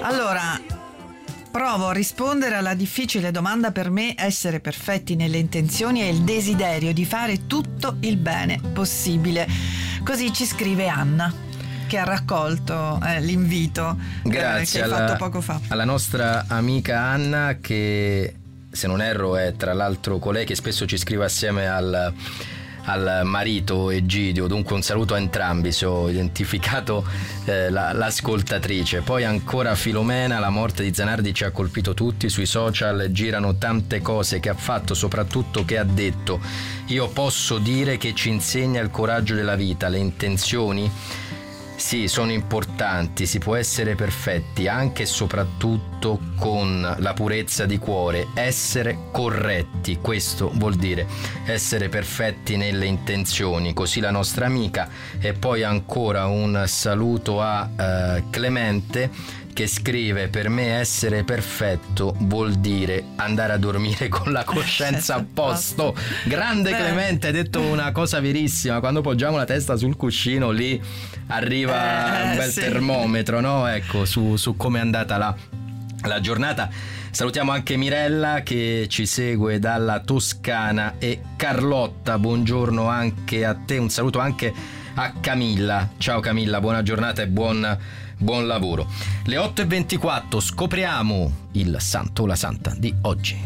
Allora, provo a rispondere alla difficile domanda. Per me essere perfetti nelle intenzioni è il desiderio di fare tutto il bene possibile. Così ci scrive Anna, che ha raccolto l'invito che hai fatto poco fa. Alla nostra amica Anna, che se non erro è tra l'altro colei che spesso ci scrive assieme al marito Egidio, dunque un saluto a entrambi, se ho identificato l'ascoltatrice. Poi ancora Filomena: la morte di Zanardi ci ha colpito tutti, sui social girano tante cose che ha fatto, soprattutto che ha detto. Io posso dire che ci insegna il coraggio della vita, le intenzioni sì, sono importanti, si può essere perfetti anche e soprattutto con la purezza di cuore, essere corretti, questo vuol dire essere perfetti nelle intenzioni, così la nostra amica. E poi ancora un saluto a Clemente, che scrive: per me essere perfetto vuol dire andare a dormire con la coscienza a posto. Grande Clemente, hai detto una cosa verissima, quando poggiamo la testa sul cuscino lì arriva un bel termometro, no? Ecco, su come è andata la giornata. Salutiamo anche Mirella che ci segue dalla Toscana e Carlotta, buongiorno anche a te, un saluto anche a Camilla. Ciao Camilla, buona giornata e buon lavoro. Le 8:24, scopriamo il santo o la santa di oggi.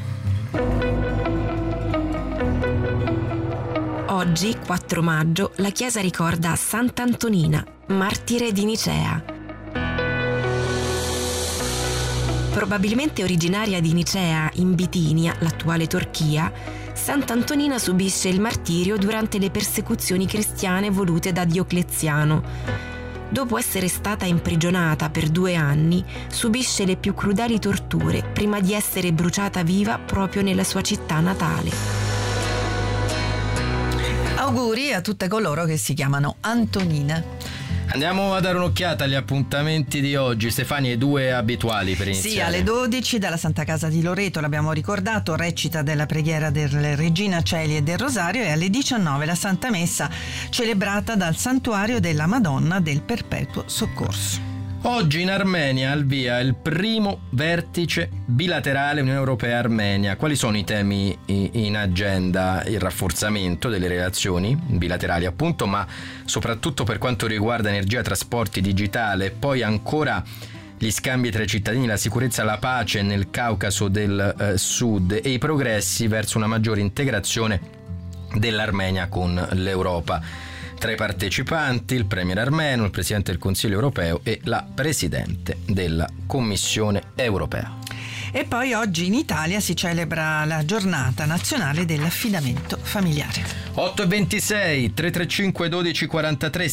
Oggi, 4 maggio, la Chiesa ricorda Sant'Antonina, martire di Nicea. Probabilmente originaria di Nicea, in Bitinia, l'attuale Turchia, Sant'Antonina subisce il martirio durante le persecuzioni cristiane volute da Diocleziano. Dopo essere stata imprigionata per 2 anni, subisce le più crudeli torture prima di essere bruciata viva proprio nella sua città natale. Auguri a tutte coloro che si chiamano Antonina. Andiamo a dare un'occhiata agli appuntamenti di oggi. Stefania, i 2 abituali per iniziare. Sì, alle 12 dalla Santa Casa di Loreto, l'abbiamo ricordato, recita della preghiera della Regina Coeli e del Rosario, e alle 19 la Santa Messa celebrata dal Santuario della Madonna del Perpetuo Soccorso. Oggi in Armenia al via il primo vertice bilaterale Unione Europea-Armenia. Quali sono i temi in agenda? Il rafforzamento delle relazioni bilaterali, appunto, ma soprattutto per quanto riguarda energia, trasporti, digitale, poi ancora gli scambi tra i cittadini, la sicurezza, la pace nel Caucaso del Sud e i progressi verso una maggiore integrazione dell'Armenia con l'Europa. Tra i partecipanti il premier armeno, il presidente del Consiglio europeo e la presidente della Commissione europea. E poi oggi in Italia si celebra la giornata nazionale dell'affidamento familiare. 8:26, 335 12 43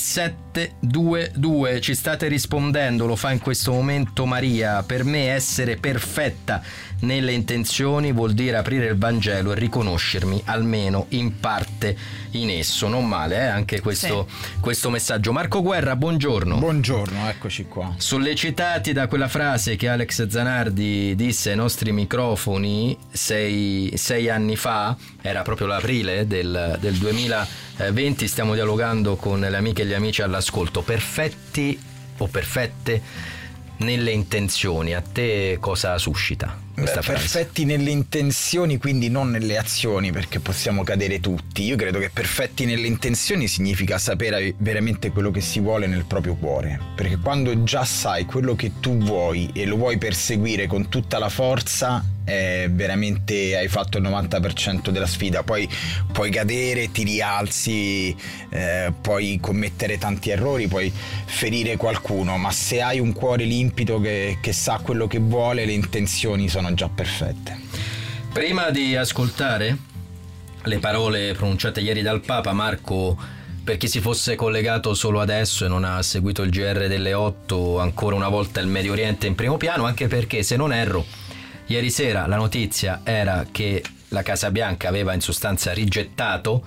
722. Ci state rispondendo, lo fa in questo momento Maria. Per me essere perfetta nelle intenzioni vuol dire aprire il Vangelo e riconoscermi almeno in parte in esso. Non male, anche questo messaggio. Marco Guerra, buongiorno. Buongiorno, eccoci qua. Sollecitati da quella frase che Alex Zanardi disse ai nostri microfoni 6 anni fa, era proprio l'aprile del 2020, stiamo dialogando con le amiche e gli amici all'ascolto. Perfetti o perfette nelle intenzioni, a te cosa suscita questa frase? Perfetti nelle intenzioni, quindi non nelle azioni, perché possiamo cadere tutti. Io credo che perfetti nelle intenzioni significa sapere veramente quello che si vuole nel proprio cuore, perché quando già sai quello che tu vuoi e lo vuoi perseguire con tutta la forza, veramente hai fatto il 90% della sfida. Poi puoi cadere, ti rialzi, puoi commettere tanti errori, puoi ferire qualcuno, ma se hai un cuore limpido che sa quello che vuole, le intenzioni sono già perfette. Prima di ascoltare le parole pronunciate ieri dal Papa, Marco, per chi si fosse collegato solo adesso e non ha seguito il GR delle 8, ancora una volta il Medio Oriente in primo piano, anche perché, se non erro, ieri sera la notizia era che la Casa Bianca aveva in sostanza rigettato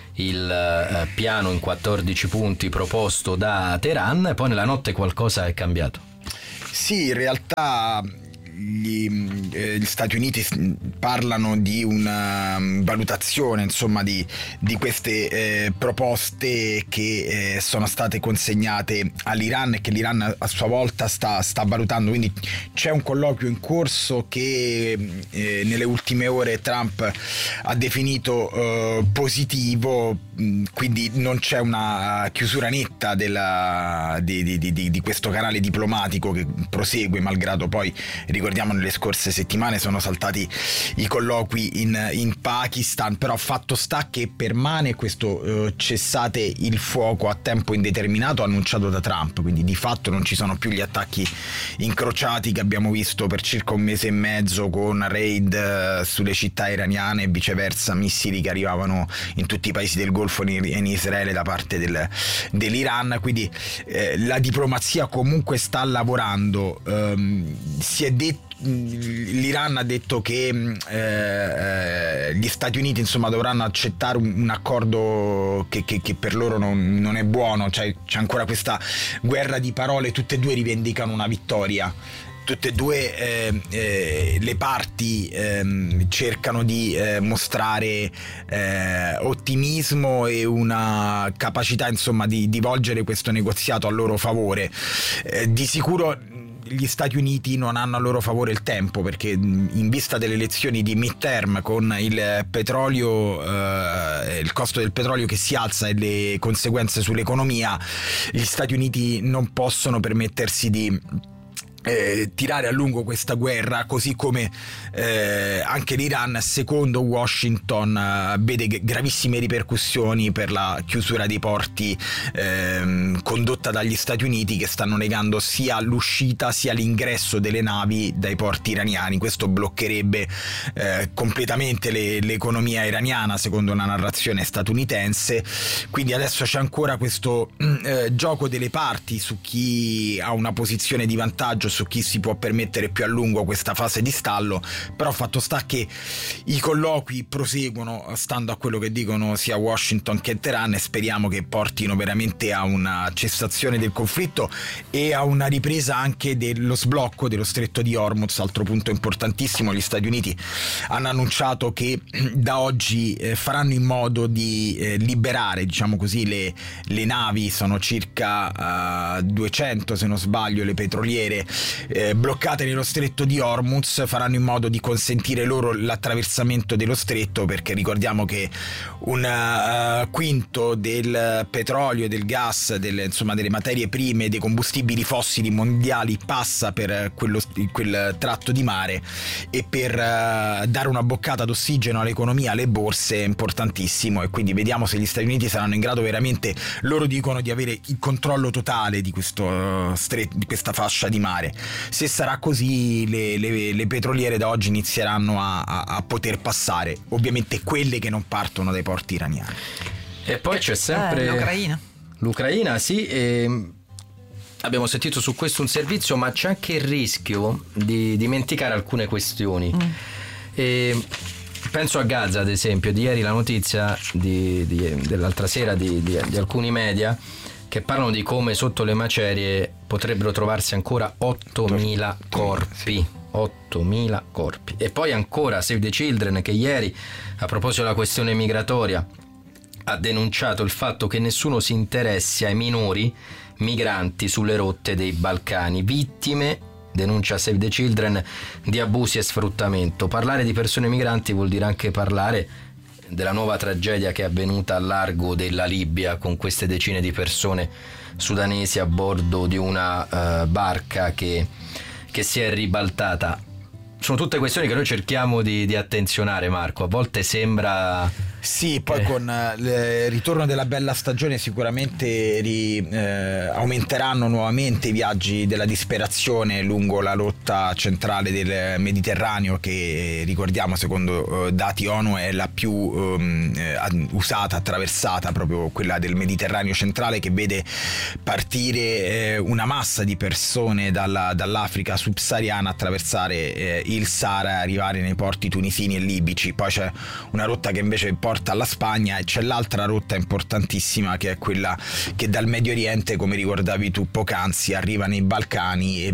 il piano in 14 punti proposto da Teheran, e poi nella notte qualcosa è cambiato. Sì, in realtà gli Stati Uniti parlano di una valutazione, insomma, di queste proposte che sono state consegnate all'Iran e che l'Iran a sua volta sta valutando. Quindi c'è un colloquio in corso che nelle ultime ore Trump ha definito positivo, quindi non c'è una chiusura netta di questo canale diplomatico che prosegue, malgrado poi, ricordiamo, nelle scorse settimane sono saltati i colloqui in Pakistan. Però fatto sta che permane questo cessate il fuoco a tempo indeterminato annunciato da Trump, quindi di fatto non ci sono più gli attacchi incrociati che abbiamo visto per circa un mese e mezzo, con raid sulle città iraniane e viceversa, missili che arrivavano in tutti i paesi del Golfo e in Israele da parte dell'Iran. Quindi la diplomazia comunque sta lavorando. Si è detto, l'Iran ha detto che gli Stati Uniti, insomma, dovranno accettare un accordo che per loro non è buono, cioè c'è ancora questa guerra di parole, tutte e due rivendicano una vittoria. Tutte e due le parti cercano di mostrare ottimismo e una capacità, insomma, di volgere questo negoziato a loro favore. Di sicuro gli Stati Uniti non hanno a loro favore il tempo, perché in vista delle elezioni di midterm, con il petrolio, il costo del petrolio che si alza e le conseguenze sull'economia, gli Stati Uniti non possono permettersi di tirare a lungo questa guerra, così come anche l'Iran, secondo Washington, vede gravissime ripercussioni per la chiusura dei porti condotta dagli Stati Uniti, che stanno negando sia l'uscita sia l'ingresso delle navi dai porti iraniani. Questo bloccherebbe completamente l'economia iraniana, secondo una narrazione statunitense. Quindi adesso c'è ancora questo gioco delle parti su chi ha una posizione di vantaggio, su chi si può permettere più a lungo questa fase di stallo. Però fatto sta che i colloqui proseguono, stando a quello che dicono sia Washington che Teheran, e speriamo che portino veramente a una cessazione del conflitto e a una ripresa anche dello sblocco dello stretto di Hormuz. Altro punto importantissimo: gli Stati Uniti hanno annunciato che da oggi faranno in modo di liberare, diciamo così, le navi. Sono circa 200, se non sbaglio, le petroliere bloccate nello stretto di Hormuz. Faranno in modo di consentire loro l'attraversamento dello stretto, perché ricordiamo che un quinto del petrolio, del gas, insomma delle materie prime, dei combustibili fossili mondiali passa per quel tratto di mare, e per dare una boccata d'ossigeno all'economia, alle borse, è importantissimo. E quindi vediamo se gli Stati Uniti saranno in grado veramente, loro dicono, di avere il controllo totale di questo di questa fascia di mare. Se sarà così, le petroliere da oggi inizieranno a poter passare, ovviamente quelle che non partono dai porti iraniani. E poi c'è sempre l'Ucraina, sì, abbiamo sentito su questo un servizio, ma c'è anche il rischio di dimenticare alcune questioni. Penso a Gaza, ad esempio. Di ieri la notizia dell'altra sera di alcuni media che parlano di come sotto le macerie potrebbero trovarsi ancora 8.000 corpi. 8.000 corpi. E poi ancora Save the Children, che ieri, a proposito della questione migratoria, ha denunciato il fatto che nessuno si interessi ai minori migranti sulle rotte dei Balcani, vittime, denuncia Save the Children, di abusi e sfruttamento. Parlare di persone migranti vuol dire anche parlare della nuova tragedia che è avvenuta al largo della Libia, con queste decine di persone sudanesi a bordo di una barca che si è ribaltata. Sono tutte questioni che noi cerchiamo di attenzionare, Marco. A volte sembra... Sì, poi con il ritorno della bella stagione sicuramente aumenteranno nuovamente i viaggi della disperazione lungo la rotta centrale del Mediterraneo, che ricordiamo, secondo dati ONU, è la più usata, attraversata, proprio quella del Mediterraneo centrale, che vede partire una massa di persone dall'Africa subsahariana, attraversare il Sahara e arrivare nei porti tunisini e libici. Poi c'è una rotta che invece porta alla Spagna, e c'è l'altra rotta importantissima, che è quella che dal Medio Oriente, come ricordavi tu poc'anzi, arriva nei Balcani e